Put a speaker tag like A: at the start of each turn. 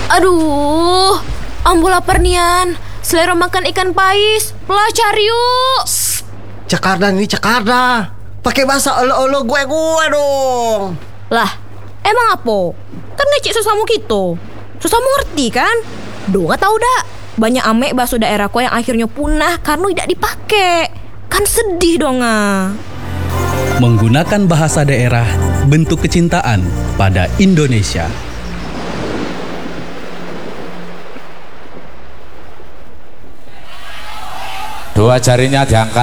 A: Aduh, ambo lapar nian. Selera makan ikan pais. Lah cari yuk.
B: Jakarta nih Jakarta. Pakai bahasa olo-olo gue dong.
A: Lah, emang apa? Kan ngecek sesamu gitu. Sesamu ngerti kan? Do nggak tahu dak. Banyak ame bakso daerahku yang akhirnya punah karena tidak dipakai. Kan sedih dong ah.
C: Menggunakan bahasa daerah, bentuk kecintaan pada Indonesia.
D: Dua jarinya diangkat.